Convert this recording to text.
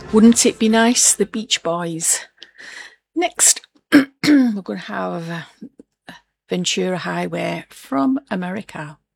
Wouldn't it be nice? The Beach Boys. Next, we're going to have Ventura Highway from America.